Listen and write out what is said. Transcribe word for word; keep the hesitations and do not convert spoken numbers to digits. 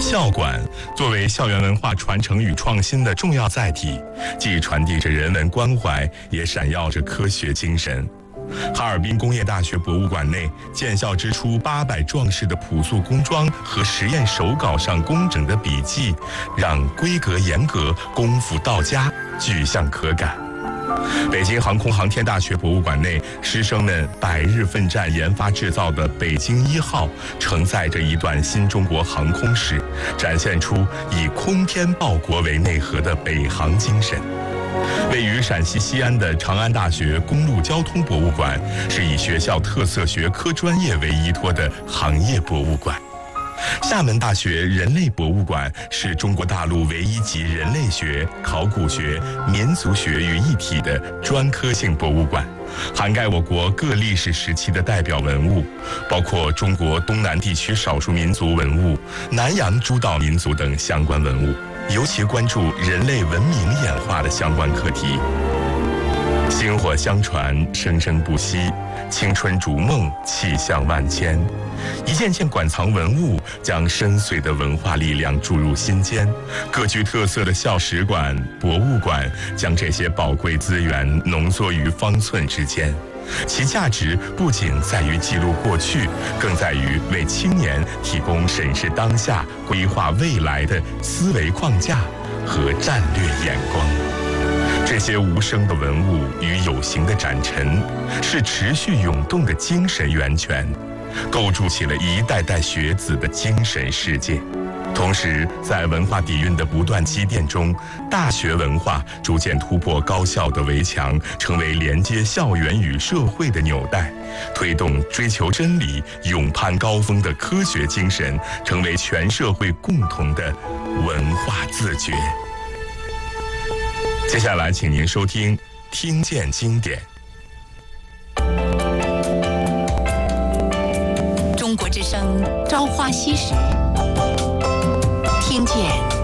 校馆作为校园文化传承与创新的重要载体，既传递着人文关怀，也闪耀着科学精神。哈尔滨工业大学博物馆内，建校之初八百壮士的朴素工装和实验手稿上工整的笔记，让规格严格、功夫到家具象可感。北京航空航天大学博物馆内，师生们百日奋战研发制造的北京一号，承载着一段新中国航空史，展现出以空天报国为内核的北航精神。位于陕西西安的长安大学公路交通博物馆，是以学校特色学科专业为依托的行业博物馆。厦门大学人类博物馆是中国大陆唯一集人类学、考古学、民族学于一体的专科性博物馆，涵盖我国各历史时期的代表文物，包括中国东南地区少数民族文物、南洋诸岛民族等相关文物，尤其关注人类文明演化的相关课题。薪火相传，生生不息，青春逐梦，气象万千。一件件馆藏文物将深邃的文化力量注入心间，各具特色的校史馆、博物馆将这些宝贵资源浓缩于方寸之间。其价值不仅在于记录过去，更在于为青年提供审视当下、规划未来的思维框架和战略眼光。这些无声的文物与有形的展陈，是持续涌动的精神源泉，构筑起了一代代学子的精神世界。同时，在文化底蕴的不断积淀中，大学文化逐渐突破高校的围墙，成为连接校园与社会的纽带，推动追求真理、勇攀高峰的科学精神，成为全社会共同的文化自觉。接下来，请您收听《听见经典》。 中国之声《朝花夕拾》，听见